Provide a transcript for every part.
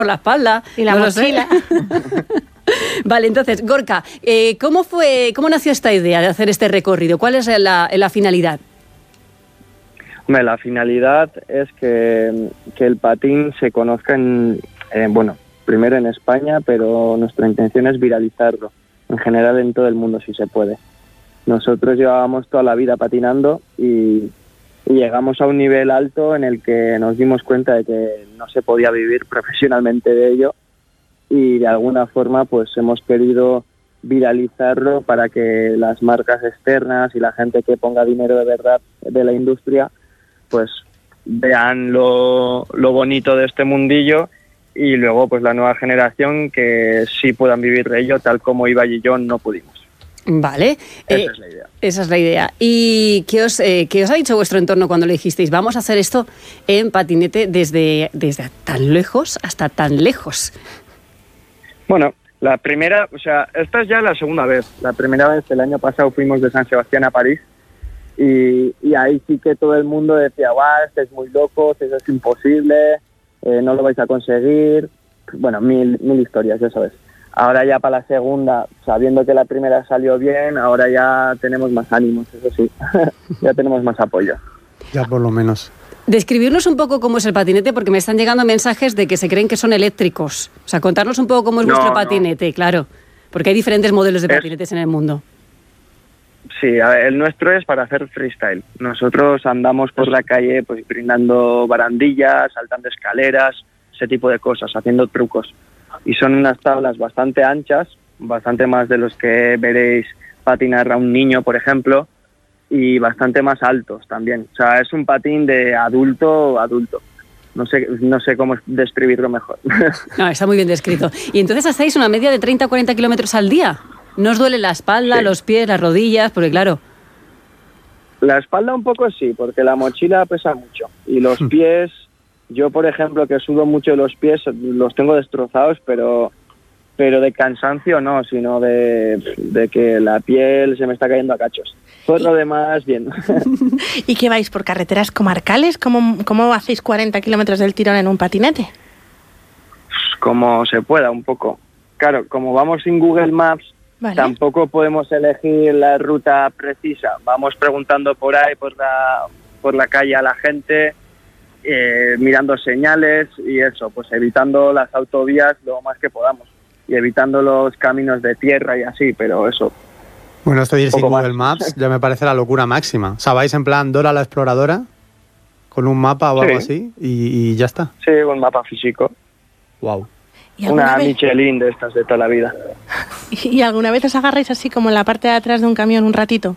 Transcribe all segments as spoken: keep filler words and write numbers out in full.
por la espalda. Y la no mochila. Vale, entonces, Gorka, eh, ¿cómo fue, cómo nació esta idea de hacer este recorrido? ¿Cuál es la, la finalidad? Hombre, la finalidad es que, que el patín se conozca en, eh, bueno, primero en España, pero nuestra intención es viralizarlo, en general en todo el mundo si se puede. Nosotros llevábamos toda la vida patinando y, y llegamos a un nivel alto en el que nos dimos cuenta de que no se podía vivir profesionalmente de ello y de alguna forma pues hemos querido viralizarlo para que las marcas externas y la gente que ponga dinero de verdad de la industria pues vean lo, lo bonito de este mundillo y luego pues la nueva generación que sí puedan vivir de ello tal como Ibai y yo no pudimos. Vale. Esa eh, es la idea. Esa es la idea. ¿Y qué os, eh, qué os ha dicho vuestro entorno cuando le dijisteis vamos a hacer esto en patinete desde, desde tan lejos hasta tan lejos? Bueno, la primera, o sea, esta es ya la segunda vez. La primera vez, el año pasado, fuimos de San Sebastián a París y, y ahí sí que todo el mundo decía, guau, este es muy loco, eso es imposible, eh, no lo vais a conseguir. Bueno, mil, mil historias, ya sabes. Ahora ya para la segunda, sabiendo que la primera salió bien, ahora ya tenemos más ánimos, eso sí, ya tenemos más apoyo. Ya por lo menos. Describirnos un poco cómo es el patinete, porque me están llegando mensajes de que se creen que son eléctricos. O sea, contarnos un poco cómo es no, vuestro no. patinete, claro. Porque hay diferentes modelos de Es... patinetes en el mundo. Sí, a ver, el nuestro es para hacer freestyle. Nosotros andamos por la calle pues brindando barandillas, saltando escaleras, ese tipo de cosas, haciendo trucos. Y son unas tablas bastante anchas, bastante más de los que veréis patinar a un niño, por ejemplo, y bastante más altos también. O sea, es un patín de adulto adulto. No sé, no sé cómo describirlo mejor. No, está muy bien descrito. Y entonces hacéis una media de treinta a cuarenta kilómetros al día. ¿No os duele la espalda, sí. los pies, las rodillas? Porque claro... La espalda un poco sí, porque la mochila pesa mucho. Y los pies... Yo, por ejemplo, que sudo mucho los pies, los tengo destrozados, pero pero de cansancio no, sino de, de que la piel se me está cayendo a cachos. Todo lo demás, bien. ¿Y qué vais, por carreteras comarcales? ¿Cómo, cómo hacéis cuarenta kilómetros del tirón en un patinete? Como se pueda, un poco. Claro, como vamos sin Google Maps, vale. Tampoco podemos elegir la ruta precisa. Vamos preguntando por ahí, por la, por la calle a la gente... Eh, mirando señales y eso, pues evitando las autovías lo más que podamos y evitando los caminos de tierra y así, pero eso. Bueno, esto de ir sin Google más. Maps ya me parece la locura máxima. O sea, vais en plan Dora la exploradora con un mapa o sí. algo así y, y ya está. Sí, un mapa físico. Wow. Una vez... Michelin de estas de toda la vida. ¿Y alguna vez os agarráis así como en la parte de atrás de un camión un ratito?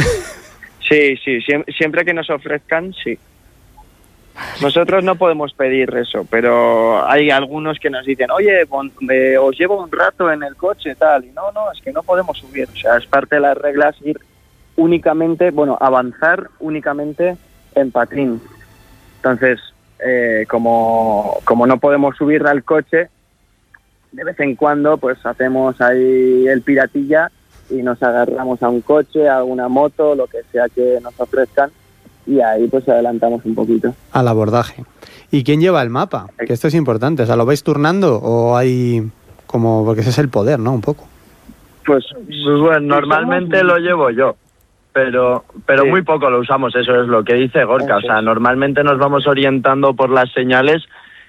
Sí, sí, siempre, siempre que nos ofrezcan, sí. Nosotros no podemos pedir eso, pero hay algunos que nos dicen, oye, bon, eh, os llevo un rato en el coche, tal, y no, no, es que no podemos subir. O sea, es parte de las reglas ir únicamente, bueno, avanzar únicamente en patín. Entonces, eh, como, como no podemos subir al coche, de vez en cuando, pues hacemos ahí el piratilla y nos agarramos a un coche, a una moto, lo que sea que nos ofrezcan. Y ahí pues adelantamos un poquito. Al abordaje. ¿Y quién lleva el mapa? Que esto es importante. O sea, ¿lo vais turnando o hay como... porque ese es el poder, ¿no? Un poco. Pues, pues bueno, normalmente lo llevo yo. Pero pero sí. Muy poco lo usamos, eso es lo que dice Gorka. O sea, normalmente nos vamos orientando por las señales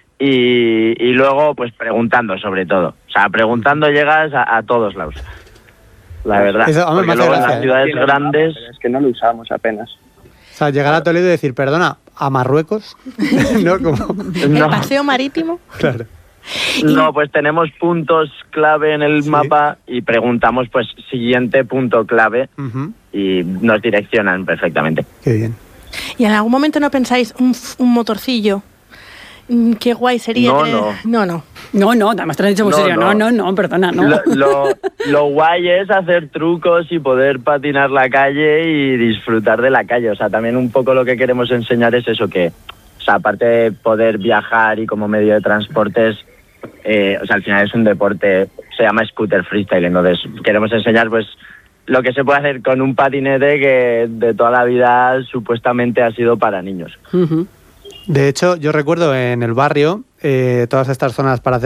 y, y luego pues preguntando sobre todo. O sea, preguntando llegas a, a todos lados. La verdad. Eso, hombre, porque luego en las ciudades ¿eh? grandes... Mapa, es que no lo usamos apenas. O sea, llegar a Toledo y decir, perdona, ¿a Marruecos? ¿No? Como... ¿El no. paseo marítimo? Claro. No, pues tenemos puntos clave en el ¿Sí? mapa y preguntamos, pues, siguiente punto clave uh-huh. y nos direccionan perfectamente. Qué bien. ¿Y en algún momento no pensáis un, un motorcillo? Qué guay sería. No, que... no. No, no. No, no, además te lo he dicho muy no, serio. No, no, no, no perdona, no. Lo, lo, lo guay es hacer trucos y poder patinar la calle y disfrutar de la calle. O sea, también un poco lo que queremos enseñar es eso, que, o sea, aparte de poder viajar y como medio de transportes, eh, o sea, al final es un deporte, se llama scooter freestyle, entonces queremos enseñar, pues, lo que se puede hacer con un patinete que de toda la vida supuestamente ha sido para niños. Uh-huh. De hecho, yo recuerdo en el barrio, eh, todas estas zonas para hacer